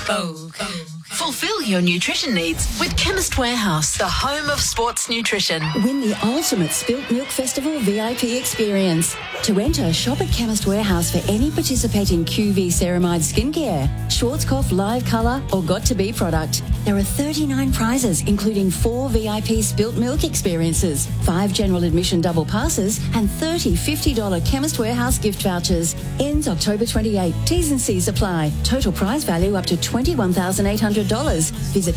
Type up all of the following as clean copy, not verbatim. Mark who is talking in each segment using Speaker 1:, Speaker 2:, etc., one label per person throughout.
Speaker 1: Fulfill your nutrition needs with Chemist Warehouse, the home of sports nutrition.
Speaker 2: Win the ultimate Spilt Milk Festival VIP experience. To enter, shop at Chemist Warehouse for any participating QV Ceramide skincare, Schwarzkopf Live Colour or Got2Be product. There are 39 prizes, including 4 VIP Spilt Milk experiences, 5 general admission double passes, and 30 $50 Chemist Warehouse gift vouchers. Ends October 28. T's and C's apply. Total prize value up to $21,800. Visit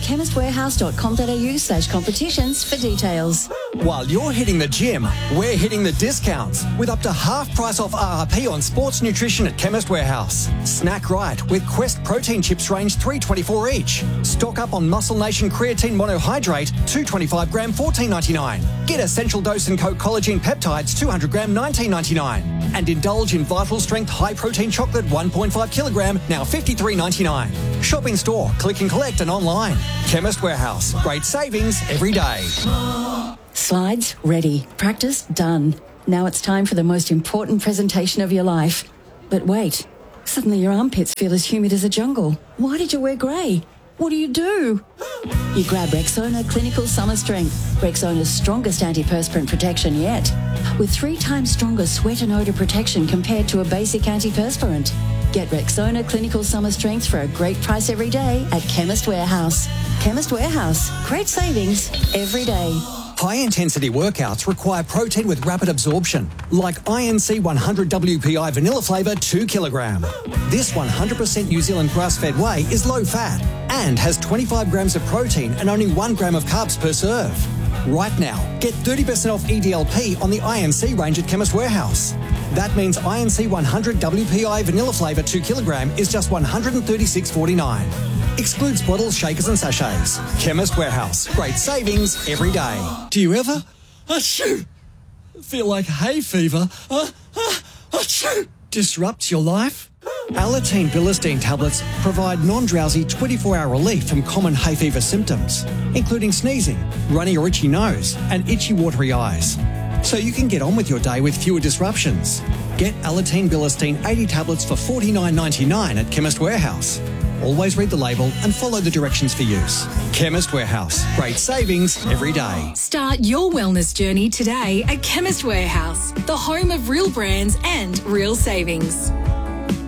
Speaker 2: chemistwarehouse.com.au/competitions for details.
Speaker 3: While you're hitting the gym, we're hitting the discounts with up to half price off RRP on sports nutrition at Chemist Warehouse. Snack right with Quest protein chips range $3.24 each. Stock up on Muscle Nation creatine monohydrate 225 gram $14.99. Get Essential Dose and Co collagen peptides 200 gram $19.99. And indulge in Vital Strength high protein chocolate 1.5 kilogram now $53.99. Shop in store, click and collect and online. Chemist Warehouse. Great savings every day.
Speaker 2: Slides ready. Practice done. Now it's time for the most important presentation of your life. But wait, suddenly your armpits feel as humid as a jungle. Why did you wear grey? What do? You grab Rexona Clinical Summer Strength, Rexona's strongest antiperspirant protection yet, with 3 times stronger sweat and odour protection compared to a basic antiperspirant. Get Rexona Clinical Summer Strength for a great price every day at Chemist Warehouse. Chemist Warehouse. Great savings every day.
Speaker 3: High-intensity workouts require protein with rapid absorption, like INC 100 WPI vanilla flavour 2 kilogram. This 100% New Zealand grass-fed whey is low-fat and has 25 grams of protein and only 1 gram of carbs per serve. Right now, get 30% off EDLP on the INC range at Chemist Warehouse. That means INC 100 WPI vanilla flavour 2 kilogram is just $136.49. Excludes bottles, shakers and sachets. Chemist Warehouse. Great savings every day. Do you ever feel like hay fever disrupts your life? Alateen Bilistine tablets provide non-drowsy 24-hour relief from common hay fever symptoms, including sneezing, runny or itchy nose and itchy watery eyes. So you can get on with your day with fewer disruptions. Get Alateen Bilistine 80 tablets for $49.99 at Chemist Warehouse. Always read the label and follow the directions for use. Chemist Warehouse. Great savings every day.
Speaker 4: Start your wellness journey today at Chemist Warehouse, the home of real brands and real savings.